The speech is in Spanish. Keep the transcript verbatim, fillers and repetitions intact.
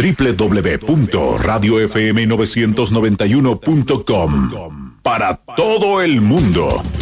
doble u doble u doble u punto radio f m novecientos noventa y uno punto com para todo el mundo.